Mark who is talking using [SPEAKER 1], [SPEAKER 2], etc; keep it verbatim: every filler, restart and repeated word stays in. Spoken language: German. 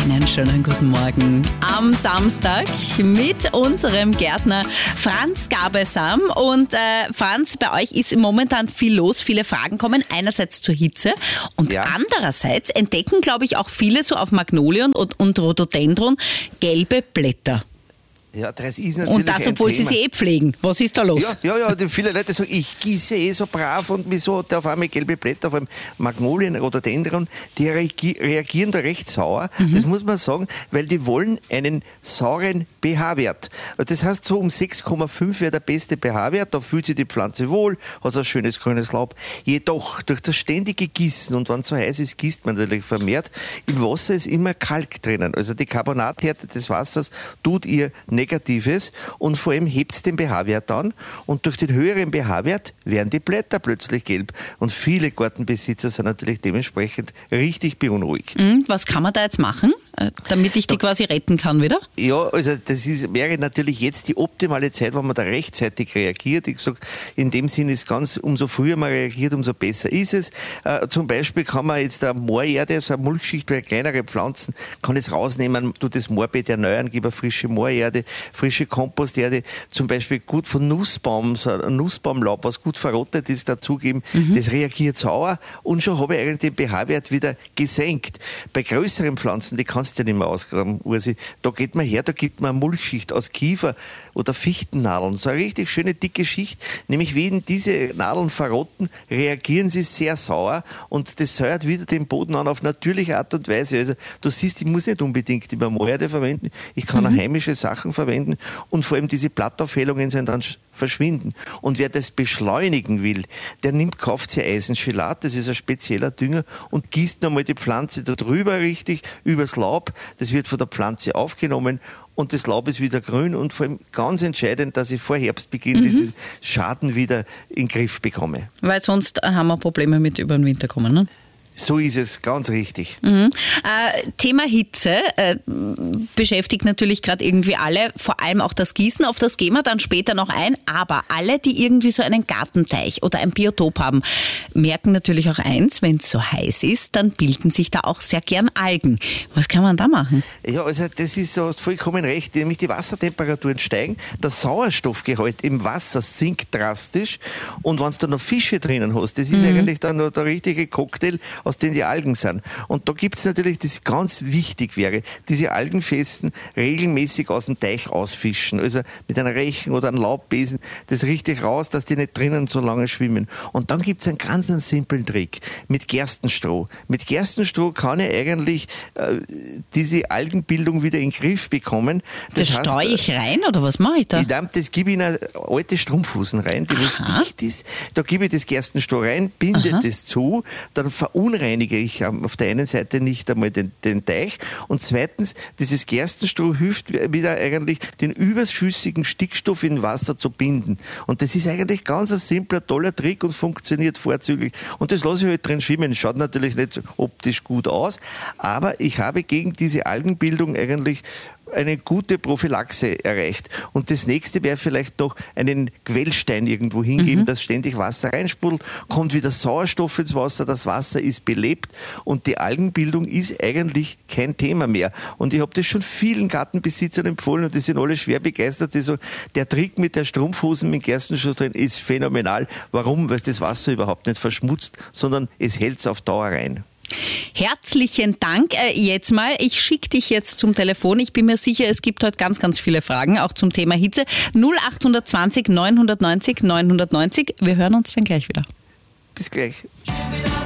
[SPEAKER 1] Einen schönen guten Morgen am Samstag mit unserem Gärtner Franz Gabesam. Und äh, Franz, bei euch ist momentan viel los, viele Fragen kommen. Einerseits zur Hitze und ja. andererseits entdecken, glaube ich, auch viele so auf Magnolien und, und Rhododendron gelbe Blätter.
[SPEAKER 2] Ja, das ist natürlich
[SPEAKER 1] und das, obwohl sie sie eh pflegen. Was ist da los?
[SPEAKER 2] Ja, ja, ja, viele Leute sagen, ich gieße eh so brav und wieso hat der auf einmal gelbe Blätter, vor allem Magnolien, Rhododendron, die reagieren da recht sauer. Mhm. Das muss man sagen, weil die wollen einen sauren pH-Wert. Das heißt, so um sechs Komma fünf wäre der beste pH-Wert, da fühlt sich die Pflanze wohl, hat so ein schönes grünes Laub. Jedoch, durch das ständige Gießen, und wenn es so heiß ist, gießt man natürlich vermehrt, im Wasser ist immer Kalk drinnen. Also die Carbonathärte des Wassers tut ihr Negatives und vor allem hebt es den pH-Wert an und durch den höheren pH-Wert werden die Blätter plötzlich gelb und viele Gartenbesitzer sind natürlich dementsprechend richtig beunruhigt.
[SPEAKER 1] Was kann man da jetzt machen, damit ich die da, quasi retten kann wieder?
[SPEAKER 2] Ja, also das ist, wäre natürlich jetzt die optimale Zeit, wenn man da rechtzeitig reagiert. Ich sage, in dem Sinn ist ganz, umso früher man reagiert, umso besser ist es. Äh, zum Beispiel kann man jetzt eine Moorerde, so eine Mulchschicht bei kleineren Pflanzen, kann es rausnehmen, tut das Moorbeet erneuern, gibt eine frische Moorerde, frische Komposterde, zum Beispiel gut von Nussbaum, so ein Nussbaumlaub, was gut verrottet ist, dazugeben. Mhm. Das reagiert sauer und schon habe ich eigentlich den pH-Wert wieder gesenkt. Bei größeren Pflanzen, die kannst du ja nicht mehr ausgraben, Ursi. Da geht man her, da gibt man eine Mulchschicht aus Kiefer oder Fichtennadeln, so eine richtig schöne dicke Schicht. Nämlich wenn diese Nadeln verrotten, reagieren sie sehr sauer und das säuert wieder den Boden an auf natürliche Art und Weise. Also du siehst, ich muss nicht unbedingt immer Moorerde verwenden, ich kann mhm. auch heimische Sachen verwenden und vor allem diese Blattaufhellungen sind dann verschwinden. Und wer das beschleunigen will, der nimmt, kauft sich Eisenchelat, das ist ein spezieller Dünger und gießt nochmal die Pflanze da drüber richtig, übers Laub. Das wird von der Pflanze aufgenommen und das Laub ist wieder grün und vor allem ganz entscheidend, dass ich vor Herbstbeginn mhm. diesen Schaden wieder in den Griff bekomme. Weil
[SPEAKER 1] sonst haben wir Probleme mit über den Winter kommen, ne?
[SPEAKER 2] So ist es, ganz richtig.
[SPEAKER 1] Mhm. Äh, Thema Hitze äh, beschäftigt natürlich gerade irgendwie alle, vor allem auch das Gießen, auf das gehen wir dann später noch ein, aber alle, die irgendwie so einen Gartenteich oder ein Biotop haben, merken natürlich auch eins, wenn es so heiß ist, dann bilden sich da auch sehr gern Algen. Was kann man da machen?
[SPEAKER 2] Ja, also das ist, du hast vollkommen recht, nämlich die Wassertemperaturen steigen, der Sauerstoffgehalt im Wasser sinkt drastisch und wenn du da noch Fische drinnen hast, das ist mhm. eigentlich dann noch der richtige Cocktail, aus denen die Algen sind. Und da gibt es natürlich, das ganz wichtig wäre, diese Algenfesten regelmäßig aus dem Teich ausfischen. Also mit einer Rechen oder einem Laubbesen, das richtig raus, dass die nicht drinnen so lange schwimmen. Und dann gibt es einen ganz einen simplen Trick mit Gerstenstroh. Mit Gerstenstroh kann ich eigentlich äh, diese Algenbildung wieder in den Griff bekommen.
[SPEAKER 1] Das, das streue ich rein oder was mache ich da?
[SPEAKER 2] Ich, das gebe ich in eine alte Strumpfhosen rein, die was dicht ist. Da gebe ich das Gerstenstroh rein, binde Aha. das zu, dann verunreinige ich auf der einen Seite nicht einmal den, den Teich und zweitens, dieses Gerstenstroh hilft wieder eigentlich den überschüssigen Stickstoff in Wasser zu binden. Und das ist eigentlich ganz ein simpler, toller Trick und funktioniert vorzüglich. Und das lasse ich halt drin schwimmen. Schaut natürlich nicht so optisch gut aus, aber ich habe gegen diese Algenbildung eigentlich eine gute Prophylaxe erreicht. Und das nächste wäre vielleicht noch einen Quellstein irgendwo hingeben, mhm. dass ständig Wasser reinsprudelt, kommt wieder Sauerstoff ins Wasser, das Wasser ist belebt und die Algenbildung ist eigentlich kein Thema mehr. Und ich habe das schon vielen Gartenbesitzern empfohlen und die sind alle schwer begeistert. Die so, der Trick mit der Strumpfhosen mit Gerstenstroh drin ist phänomenal. Warum? Weil es das Wasser überhaupt nicht verschmutzt, sondern es hält es auf Dauer rein.
[SPEAKER 1] Herzlichen Dank äh, jetzt mal. Ich schicke dich jetzt zum Telefon. Ich bin mir sicher, es gibt heute ganz, ganz viele Fragen, auch zum Thema Hitze. null acht zwanzig neunhundertneunzig neunhundertneunzig. Wir hören uns dann gleich wieder.
[SPEAKER 2] Bis gleich.